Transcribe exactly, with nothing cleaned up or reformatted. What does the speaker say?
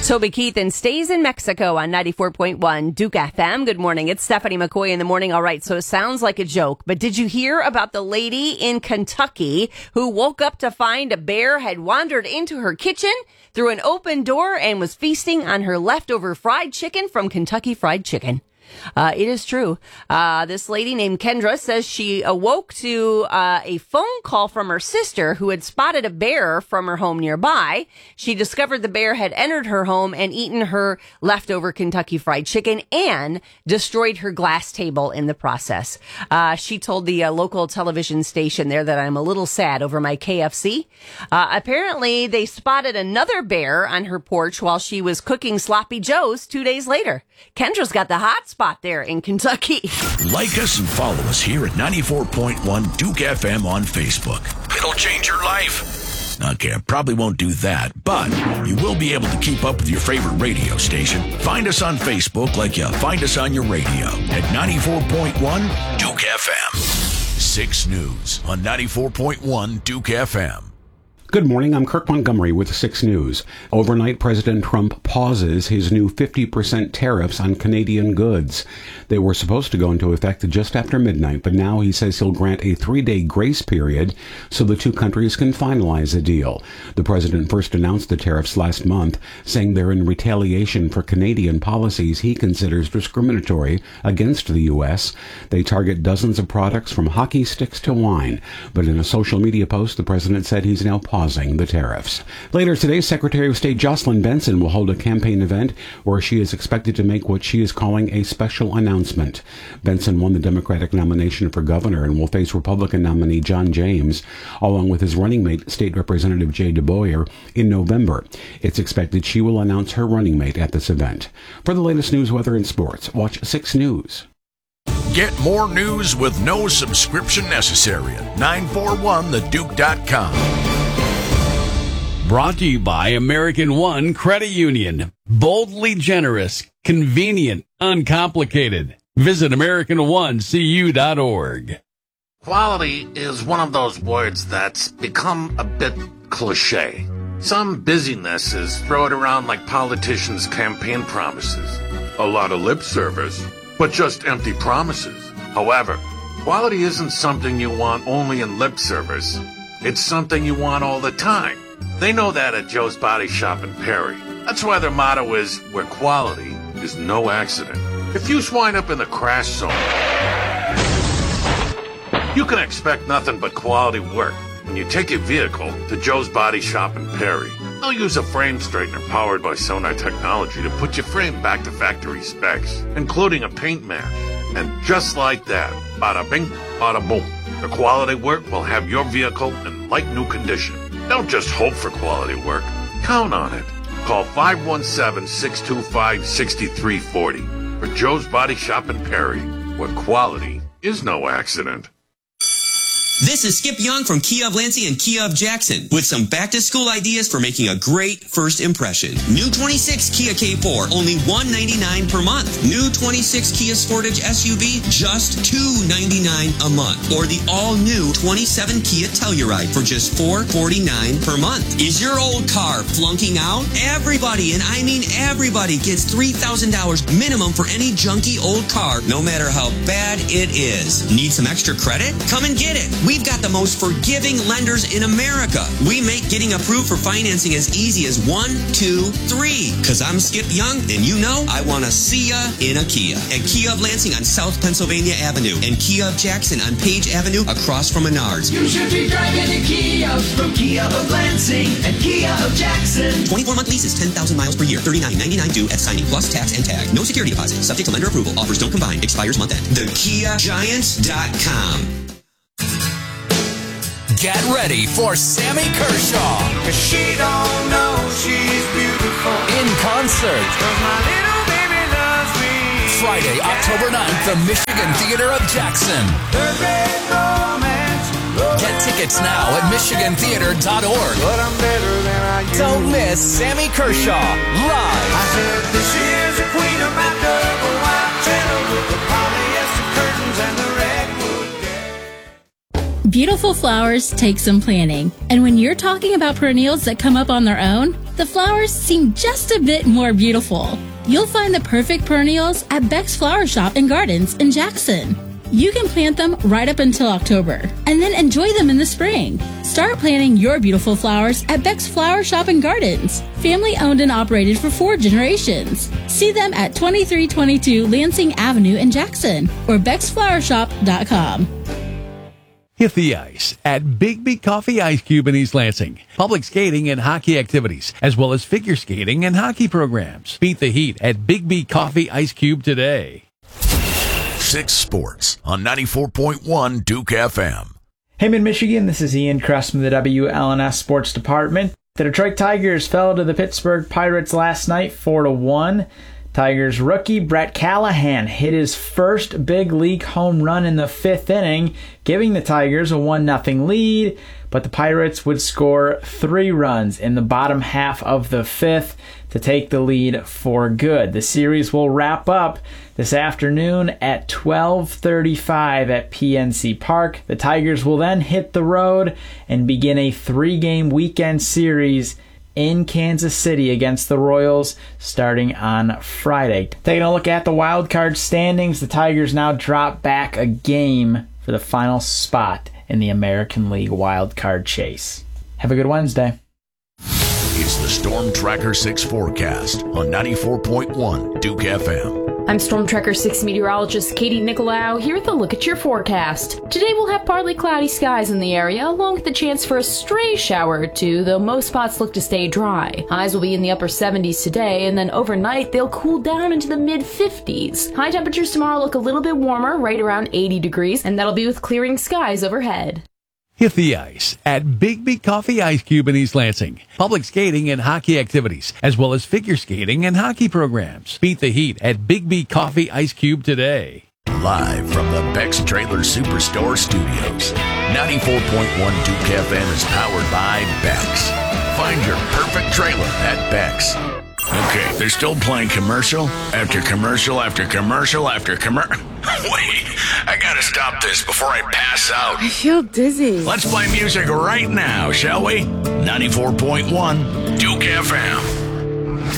Toby Keithan stays in Mexico on ninety-four point one Duke F M. Good morning. It's Stephanie McCoy in the morning. All right, so it sounds like a joke, but did you hear about the lady in Kentucky who woke up to find a bear had wandered into her kitchen through an open door and was feasting on her leftover fried chicken from Kentucky Fried Chicken? Uh, it is true. Uh, this lady named Kendra says she awoke to uh, a phone call from her sister who had spotted a bear from her home nearby. She discovered the bear had entered her home and eaten her leftover Kentucky Fried Chicken and destroyed her glass table in the process. Uh, she told the uh, local television station there that I'm a little sad over my K F C. Uh, apparently, they spotted another bear on her porch while she was cooking Sloppy Joes two days later. Kendra's got the hot spot there in Kentucky. Like us and follow us here at ninety-four point one Duke F M on Facebook. It'll change your life. Okay, I probably won't do that, but you will be able to keep up with your favorite radio station. Find us on Facebook like you find us on your radio at ninety-four point one Duke F M. six News on ninety-four point one Duke F M. Good morning, I'm Kirk Montgomery with six News. Overnight, President Trump pauses his new fifty percent tariffs on Canadian goods. They were supposed to go into effect just after midnight, but now he says he'll grant a three-day grace period so the two countries can finalize a deal. The president first announced the tariffs last month, saying they're in retaliation for Canadian policies he considers discriminatory against the U S. They target dozens of products from hockey sticks to wine. But in a social media post, the president said he's now pausing the tariffs. Later today, Secretary of State Jocelyn Benson will hold a campaign event where she is expected to make what she is calling a special announcement. Benson won the Democratic nomination for governor and will face Republican nominee John James, along with his running mate, State Representative Jay DeBoyer, in November. It's expected she will announce her running mate at this event. For the latest news, weather, and sports, watch six News. Get more news with no subscription necessary at nine four one the duke dot com. Brought to you by American One Credit Union. Boldly generous, convenient, uncomplicated. Visit American One C U dot org. Quality is one of those words that's become a bit cliche. Some busynesses throw it around like politicians' campaign promises. A lot of lip service, but just empty promises. However, quality isn't something you want only in lip service. It's something you want all the time. They know that at Joe's Body Shop in Perry. That's why their motto is, where quality is no accident. If you wind up in the crash zone, you can expect nothing but quality work when you take your vehicle to Joe's Body Shop in Perry. They'll use a frame straightener powered by Sonar technology to put your frame back to factory specs, including a paint match. And just like that, bada bing, bada boom, the quality work will have your vehicle in like new condition. Don't just hope for quality work. Count on it. Call five one seven, six two five, six three four zero for Joe's Body Shop in Perry, where quality is no accident. This is Skip Young from Kia of Lansing and Kia of Jackson with some back-to-school ideas for making a great first impression. New twenty-six Kia K four, only one hundred ninety-nine dollars per month. New twenty-six Kia Sportage S U V, just two hundred ninety-nine dollars a month. Or the all-new twenty-seven Kia Telluride for just four hundred forty-nine dollars per month. Is your old car flunking out? Everybody, and I mean everybody, gets three thousand dollars minimum for any junky old car, no matter how bad it is. Need some extra credit? Come and get it. We've got the most forgiving lenders in America. We make getting approved for financing as easy as one, two, three. Cause I'm Skip Young, and you know I want to see ya in a Kia. At Kia of Lansing on South Pennsylvania Avenue, and Kia of Jackson on Page Avenue across from Menards. You should be driving a Kia from Kia of Lansing and Kia of Jackson. twenty-four month lease is ten thousand miles per year. thirty-nine ninety-nine due at signing plus tax and tag. No security deposit. Subject to lender approval. Offers don't combine. Expires month end. the kia giants dot com. Get ready for Sammy Kershaw. Cause she don't know she's beautiful. In concert. Cause my little baby loves me. Friday, October ninth, the Michigan Theater of Jackson. Third grade romance. Get tickets now at michigan theater dot org. But I'm better than I used. Don't miss Sammy Kershaw live. I said this is the queen of my double wide channel with the polyester curtains and the redwood. Beautiful flowers take some planning, and when you're talking about perennials that come up on their own, the flowers seem just a bit more beautiful. You'll find the perfect perennials at Beck's Flower Shop and Gardens in Jackson. You can plant them right up until October, and then enjoy them in the spring. Start planting your beautiful flowers at Beck's Flower Shop and Gardens, family owned and operated for four generations. See them at twenty-three twenty-two Lansing Avenue in Jackson or bex flower shop dot com. Hit the ice at Bigby Coffee Ice Cube in East Lansing. Public skating and hockey activities, as well as figure skating and hockey programs. Beat the heat at Bigby Coffee Ice Cube today. Six Sports on ninety-four point one Duke F M. Hey, Mid-Michigan, this is Ian Kress from the W L N S Sports Department. The Detroit Tigers fell to the Pittsburgh Pirates last night, four to one. Tigers rookie Brett Callahan hit his first big league home run in the fifth inning, giving the Tigers a one nothing lead, but the Pirates would score three runs in the bottom half of the fifth to take the lead for good. The series will wrap up this afternoon at twelve thirty-five at P N C Park. The Tigers will then hit the road and begin a three-game weekend series in Kansas City against the Royals starting on Friday. Taking a look at the wild card standings, the Tigers now drop back a game for the final spot in the American League wild card chase. Have a good Wednesday. It's the Storm Tracker six forecast on ninety-four point one Duke F M. I'm Storm Tracker six meteorologist Katie Nicolau here with a look at your forecast. Today we'll have partly cloudy skies in the area, along with the chance for a stray shower or two, though most spots look to stay dry. Highs will be in the upper seventies today, and then overnight they'll cool down into the mid fifties. High temperatures tomorrow look a little bit warmer, right around eighty degrees, and that'll be with clearing skies overhead. Hit the ice at Bigby Coffee Ice Cube in East Lansing. Public skating and hockey activities, as well as figure skating and hockey programs. Beat the heat at Bigby Coffee Ice Cube today. Live from the Beck's Trailer Superstore Studios. ninety-four point one Duke F M is powered by Beck's. Find your perfect trailer at Beck's. Okay, they're still playing commercial after commercial after commercial after commercial. Wait, I gotta stop this before I pass out. I feel dizzy. Let's play music right now, shall we? ninety-four point one Duke F M.